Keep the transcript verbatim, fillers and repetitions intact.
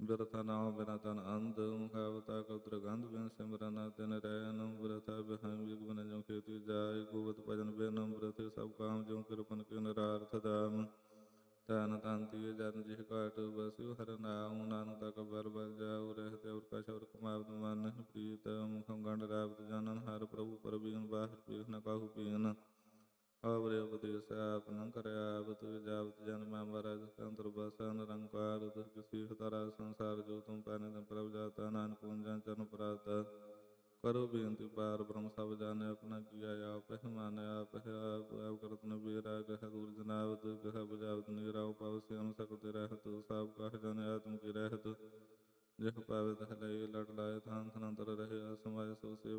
ਬਿਰਥਾ ਨਾਉ ਬਿਨਾ ਤਨ ਅੰਧ ਮੁਖਾਵਤਾ ਕਉਤਰ ਗੰਧ ਬਿਨ ਸਿਮਰਨ ਤਿਨ ਰੈਨ ਬਿਰਥਾ ਬਿਹਾਈ ਵਿਗ ਬਿਨ ਜੋ ਖੇਤੀ ਜਾਇ ਗੋਵਤ ਭਜਨ ਬਿਨ ਬਿਰਥੇ ਸਭ ਕਾਮ ਜੋ ਕਿਰਪਨ ਕੇ ਨਰਾਰਥ ਦਾਮ ਤਨ ਤੰਤੀ ਜਨ ਜਿਹ ਘਾਟ ਬਸਿਉ ਹਰ ਨਾਉ ਨਾਨਕ ਤਕ ਬਰ ਬਰ ਜਾਉ ਰਹਿਤੇ ਔਰ ਕਛ ਔਰ ਕਮਾਵਤ ਮਨ ਪ੍ਰੀਤ ਮੁਖਮ ਗੰਡ ਰਾਵਤ ਜਾਨਨ ਹਰ ਪ੍ਰਭੂ ਪਰਬੀਨ ਬਾਹਰ ਪੀਖ ਨ ਕਾਹੂ ਪੀਨ ਆਵਰੇ ਉਪਦੇਸ ਆਪ ਨ ਕਰਿਆ ਆਪ ਤੁ ਜਾਵਤ ਜਨ ਮੈਂ ਮਰਜ ਅੰਤਰ ਬਸਾ ਨਿਰੰਕਾਰ ਤੁਰ ਕਿਸੀ ਤਰਾ ਸੰਸਾਰ ਜੋ ਤੁਮ ਪੈਨੇ ਤਨ ਪ੍ਰਭ ਜਾਤਾ ਨਾਨਕ ਪੁੰਜਨ ਚਰਨ ਪ੍ਰਾਤਾ ਕਰੋ ਬੇਨਤੀ ਪਾਰ ਬ੍ਰਹਮ ਸਭ ਜਾਣੇ ਆਪਣਾ ਕੀਆ ਆਪ ਹੈ ਮਾਨਿਆ ਆਪ ਹੈ ਆਪ ਆਪ ਕਰਤ ਨ ਬੇਰਾ ਗਹ ਦੂਰ ਜਨਾਵਤ ਗਹ ਬਜਾਵਤ ਨੀਰਾਉ ਪਵ ਸਿਆਨ ਸਕਤ ਰਹਿਤ ਸਭ ਕਹ ਜਨ ਆਤਮ ਕੀ ਰਹਿਤ ਜਿਹ ਪਾਵੇ ਤਹ ਲਏ ਲੜ ਲਾਏ ਥਾਨ ਥਨੰਤਰ ਰਹੇ ਸਮਾਜ ਸੋ ਸੇ